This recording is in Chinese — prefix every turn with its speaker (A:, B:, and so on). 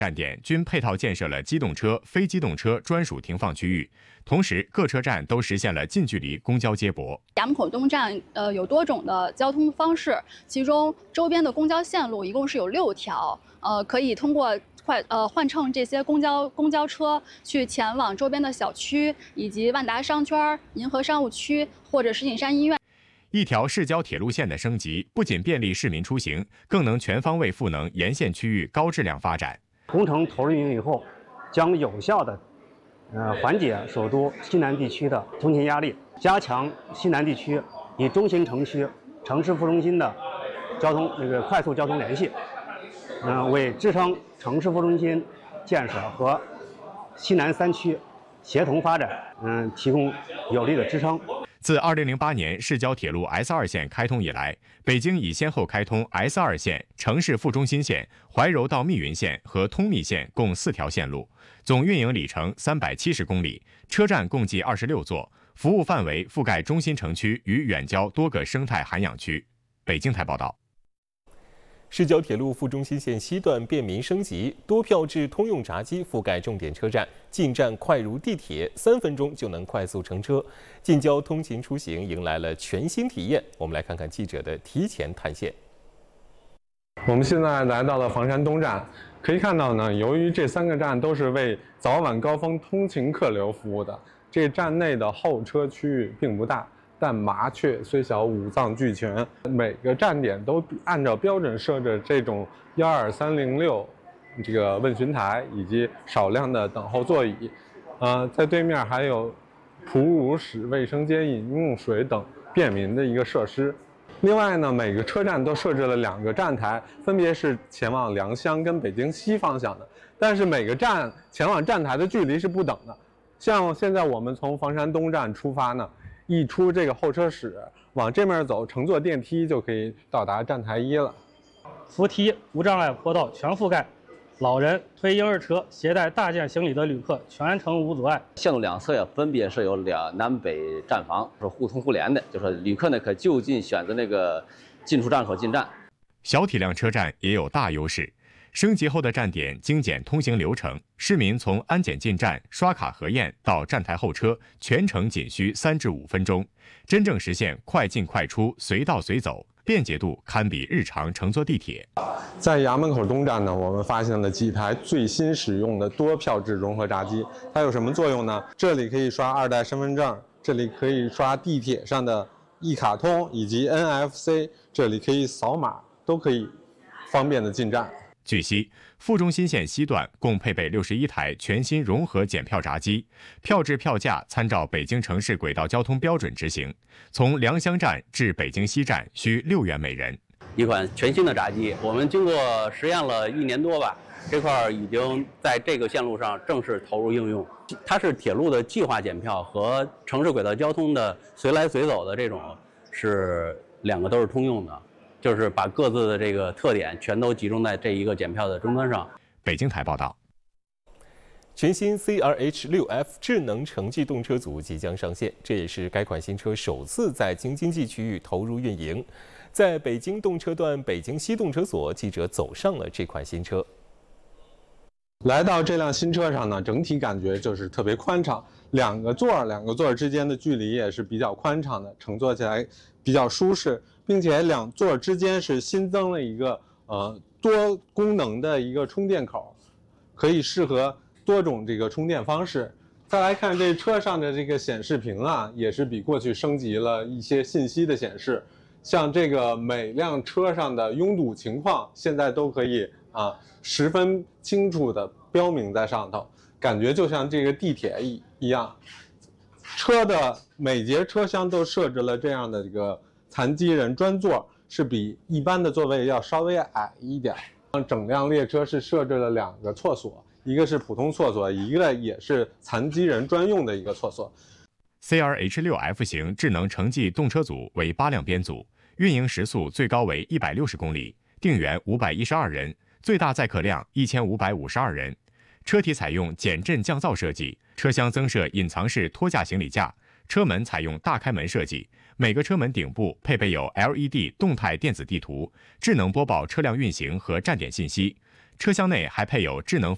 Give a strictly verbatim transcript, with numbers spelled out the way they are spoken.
A: 站点均配套建设了机动车、非机动车专属停放区域，同时各车站都实现了近距离公交接驳。
B: 衙门口东站呃有多种的交通方式，其中周边的公交线路一共是有六条，呃，可以通过换呃换乘这些公交公交车去前往周边的小区，以及万达商圈、银河商务区或者石景山医院。
A: 一条市郊铁路线的升级，不仅便利市民出行，更能全方位赋能沿线区域高质量发展。
C: 工程投入运营以后，将有效的呃缓解首都西南地区的通勤压力，加强西南地区与中心城区、城市副中心的交通这个快速交通联系，嗯、呃，为支撑城市副中心建设和西南三区协同发展，嗯、呃，提供有力的支撑。
A: 自二零零八年市郊铁路 S 二线开通以来，北京已先后开通 S 二线、城市副中心线、怀柔到密云线和通密线共四条线路，总运营里程三百七十公里，车站共计二十六座，服务范围覆盖中心城区与远郊多个生态涵养区。北京台报道。
D: 市郊铁路副中心线西段便民升级，多票制通用闸机覆盖重点车站，进站快如地铁，三分钟就能快速乘车。近郊通勤出行迎来了全新体验。我们来看看记者的提前探线。
E: 我们现在来到了房山东站，可以看到呢，由于这三个站都是为早晚高峰通勤客流服务的，这站内的候车区域并不大。但麻雀虽小，五脏俱全。每个站点都按照标准设置这种一二三零六这个问询台，以及少量的等候座椅。呃，在对面还有哺乳室、卫生间、饮用水等便民的一个设施。另外呢，每个车站都设置了两个站台，分别是前往良乡跟北京西方向的。但是每个站前往站台的距离是不等的。像现在我们从房山东站出发呢。一出这个候车室，往这面走，乘坐电梯就可以到达站台一了。
F: 扶梯、无障碍坡道全覆盖，老人、推婴儿车、携带大件行李的旅客全程无阻碍。
G: 线路两侧呀，分别设有两南北站房，是互通互联的，就是旅客呢可就近选择那个进出站口进站。
A: 小体量车站也有大优势。升级后的站点精简通行流程，市民从安检进站、刷卡核验到站台候车，全程仅需三至五分钟，真正实现快进快出、随到随走，便捷度堪比日常乘坐地铁。
E: 在衙门口东站呢，我们发现了几台最新使用的多票制融合闸机，它有什么作用呢？这里可以刷二代身份证，这里可以刷地铁上的一卡通以及 N F C， 这里可以扫码，都可以方便的进站。
A: 据悉，副中心线西段共配备六十一台全新融合检票闸机，票制票价参照北京城市轨道交通标准执行。从良乡站至北京西站需六元每人。
G: 一款全新的闸机，我们经过实验了一年多吧，这块已经在这个线路上正式投入应用。它是铁路的计划检票和城市轨道交通的随来随走的这种是两个都是通用的。就是把各自的这个特点全都集中在这一个检票的终端上。
A: 北京台报道，
D: 全新 C R H 六 F 智能城际动车组即将上线，这也是该款新车首次在京津冀区域投入运营。在北京动车段北京西动车所，记者走上了这款新车。
E: 来到这辆新车上呢，整体感觉就是特别宽敞，两个座儿两个座儿之间的距离也是比较宽敞的，乘坐起来比较舒适。并且两座之间是新增了一个呃多功能的一个充电口，可以适合多种这个充电方式。再来看这车上的这个显示屏啊，也是比过去升级了一些信息的显示，像这个每辆车上的拥堵情况，现在都可以啊十分清楚的标明在上头，感觉就像这个地铁一一样。车的每节车厢都设置了这样的这个残疾人专座，是比一般的座位要稍微矮一点。整辆列车是设置了两个厕所，一个是普通厕所，一个也是残疾人专用的一个厕所。
A: C R H 六 F 型智能城际动车组为八辆编组，运营时速最高为一百六十公里，定员五百一十二人，最大载客量一千五百五十二人。车体采用减震降噪设计，车厢增设隐藏式托架行李架，车门采用大开门设计。每个车门顶部配备有 L E D 动态电子地图，智能播报车辆运行和站点信息。车厢内还配有智能